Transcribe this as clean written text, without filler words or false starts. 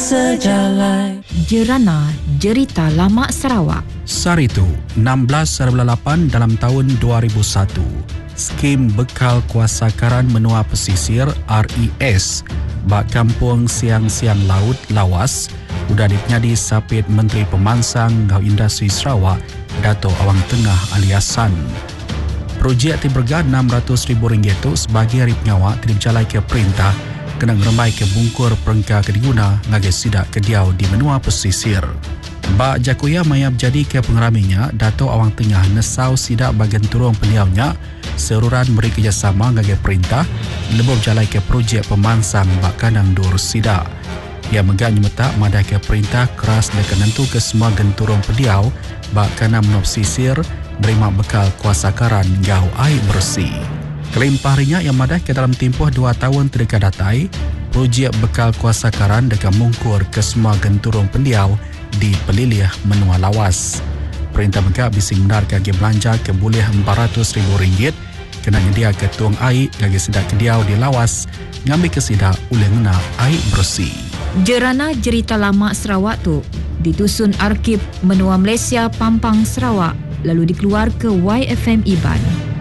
sejalan. Jerana Jerita Lama Sarawak. Saritu 16/8 dalam tahun 2001. Skim Bekal Kuasakaran Menua Pesisir RES bak Kampung Siang-Siang Laut Lawas sudah dipenyadi sapit Menteri Pemansang dan Industri Sarawak Dato' Awang Tengah Aliasan. Projek diberga RM600,000 tu sebagai hari pengawak berjalai ke perintah kena ngeremai ke bungkur perengka kediguna ngagai sidak kediau di menua pesisir. Bak Jakuya mayap jadi ke pengeraminya, Dato' Awang Tengah nesau sidak bagian turun peliaunya seruran beri kerjasama ngagai perintah lebih berjalai ke projek pemansang bak kanang dur sidak. Ia megak nyemetak madah ke perintah keras dekat nentu ke semua genturung pediau bak kanang menua pesisir berima bekal kuasakaran gau air bersih. Kelimpah harinya yang madah ke dalam tempoh 2 tahun terdekat datai, projek bekal kuasakaran dekat mungkur ke semua genturung pendiau di pelilih menua lawas. Perintah megak bising benar kaki belanja ke boleh RM400,000 kena nyedia ke tuang air kaki sidak kediau di lawas ngambil ke sidak oleh ngena air bersih. Jerana Jerita Lama Sarawak tu ditusun Arkib Menua Malaysia Pampang Sarawak lalu dikeluar ke YFM Iban.